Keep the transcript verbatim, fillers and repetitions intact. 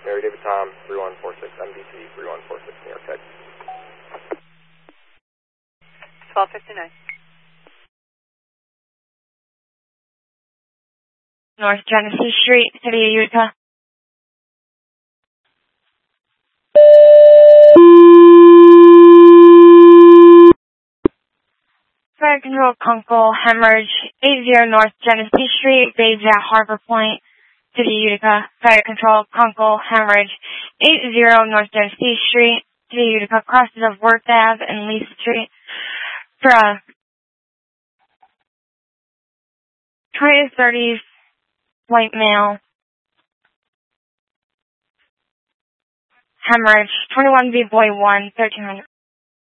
Mary David Tom, three one four six, M D T, three one four six, New York Tech. twelve fifty-nine. North Genesee Street, City of Utica. Fire control, Kunkel, hemorrhage, eighty North Genesee Street, Bays at Harbor Point, City of Utica. Fire control, Kunkel, hemorrhage, eighty North Genesee Street, City of Utica, crosses of Worth Ave and Lee Street. For a twenty to thirties white male, hemorrhage, twenty-one B boy one, thirteen hundred.